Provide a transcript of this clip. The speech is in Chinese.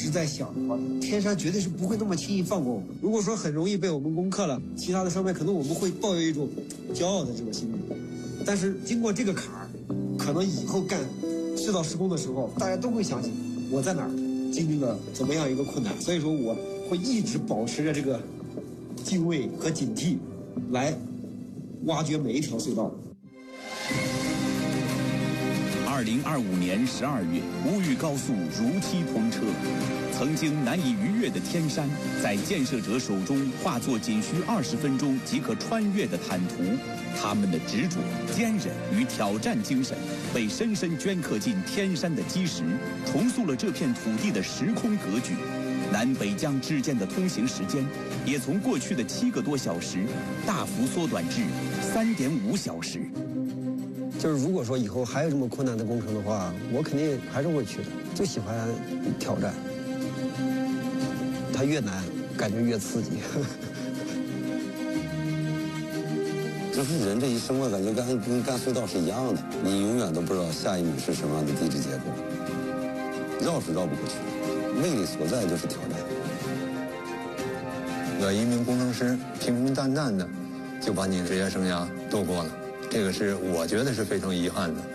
直在想的话，天山绝对是不会那么轻易放过我们。如果说很容易被我们攻克了，其他的上面可能我们会抱有一种骄傲的这个心理。但是经过这个坎儿，可能以后干隧道施工的时候，大家都会想起我在哪儿经历了怎么样一个困难。所以说我会一直保持着这个敬畏和警惕，来挖掘每一条隧道。 2025年12月，乌豫高速如期通车。曾经难以逾越的天山，在建设者手中化作仅需20分钟即可穿越的坦途。他们的执着、坚韧与挑战精神，被深深镌刻进天山的基石，重塑了这片土地的时空格局。南北疆之间的通行时间，也从过去的7个多小时，大幅缩短至3.5小时。 就是如果说以后还有这么困难的工程的话，我肯定还是会去的。最喜欢挑战，它越难，感觉越刺激。 就是人这一生啊，感觉跟干隧道是一样的，你永远都不知道下一秒是什么样的地质结构，绕是绕不过去，魅力所在就是挑战。 一名工程师平平淡淡的就把你职业生涯度过了。这个是我觉得是非常遗憾的。